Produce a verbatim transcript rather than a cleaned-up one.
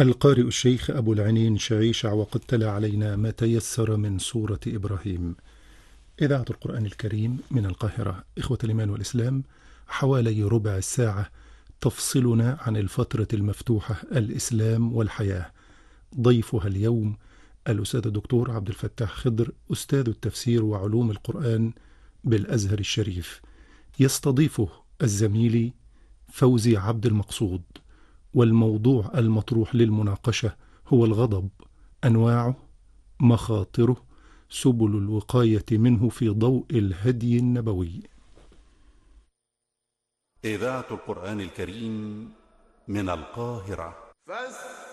القارئ الشيخ أبو العنين شعيشع، وقد تلا علينا ما تيسر من سورة إبراهيم. إذاعة القرآن الكريم من القاهرة. إخوة الإيمان والإسلام، حوالي ربع الساعة تفصلنا عن الفترة المفتوحة الإسلام والحياة. ضيفها اليوم الأستاذ الدكتور عبد الفتاح خضر، أستاذ التفسير وعلوم القرآن بالأزهر الشريف. يستضيفه الزميلي فوزي عبد المقصود، والموضوع المطروح للمناقشة هو الغضب، أنواعه، مخاطره، سبل الوقاية منه في ضوء الهدي النبوي. إذاعة القرآن الكريم من القاهرة.